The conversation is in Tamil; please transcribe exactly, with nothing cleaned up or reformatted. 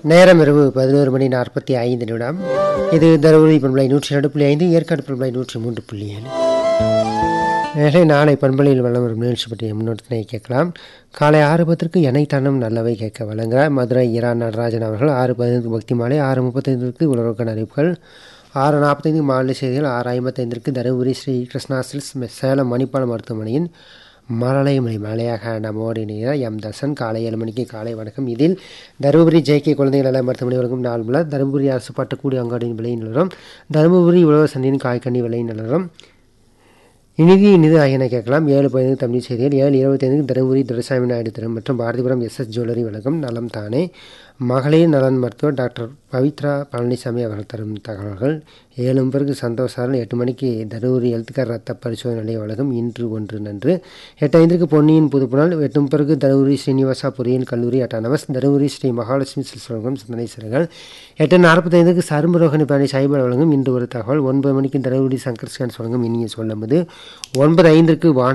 நேரம் இரவு பதினோரு மணி நாற்பத்தி ஐந்து நிமிடம். இது தருமபுரி பண்பலை நூற்றி ரெண்டு புள்ளி ஐந்து, ஏற்காடு பண்பலை நூற்றி மூன்று புள்ளி ஏழு. நேரே நாளை பண்பலையில் வளம் வரும் நிகழ்ச்சி பற்றிய முன்னோட்டத்தினை கேட்கலாம். காலை ஆறு பத்திற்கு எனைத்தானும் நல்லவை கேட்க வழங்குகிறார் மதுரை இரா நடராஜன் அவர்கள். ஆறு பதினைந்து பக்தி மாலை, ஆறு முப்பத்தைந்திற்கு உலகக்கான அறிவிப்புகள், ஆறு நாற்பத்தைந்து மாநில செய்திகள், ஆறு ஐம்பத்தைந்திற்கு தருமபுரி ஸ்ரீ கிருஷ்ணா சில்ஸ் சேலம் மணிப்பால் மருத்துவமனையின் மழலை மணி மலையாக நம்மோடு இணைகிறார் எம் தர்சன். காலை ஏழு மணிக்கு காலை வணக்கம். இதில் தருமபுரி ஜேகே குழந்தைகள் நல மருத்துவமனை வழங்கும் நாள் மலர், தருமபுரி அரசு பட்டக்கூடி அங்காடியின் விலை நிலவரம், தருமபுரி உழவர் சந்தையின் காய்கனி விலை நிலவரம், இனிதி இனிது ஆகியன கேட்கலாம். ஏழு பதினைந்து தமிழ் செய்திகள், ஏழு இருபத்தைந்துக்கு தருமபுரி துரைசாமி நாயுடு தினம் மற்றும் பாரதிபுரம் எஸ் எஸ் ஜுவல்லரி வழங்கும் நலம் தானே, மகளிர் நலன் மருத்துவர் டாக்டர் பவித்ரா பழனிசாமி அவர்கள் தரும் தகவல்கள். ஏழு முப்பதுக்கு சந்தோஷாரன், எட்டு மணிக்கு தருமபுரி எழுத்துக்கார் ரத்த பரிசோதனை நிலைய வழங்கும் இன்று ஒன்று நன்று, எட்டு ஐந்திற்கு பொன்னியின் புதுப்புணல், எட்டு முப்பதுக்கு தருமபுரி ஸ்ரீனிவாசா பொறியியல் கல்லூரி அட்டானமஸ், தருமபுரி ஸ்ரீ மகாலட்சுமி சில்ஸ் வழங்கும் சிந்தனை சிறர்கள், எட்டு நாற்பத்தைந்துக்கு சரும்புரோகணி பயணி சைபர் வழங்கும் இன்று ஒரு தகவல், ஒன்பது மணிக்கு தருமபுரி சங்கர் ஸ்கேன்ஸ் வழங்கும் இனிய சொல்லம்பது, ஒன்பது ஐந்திற்கு வான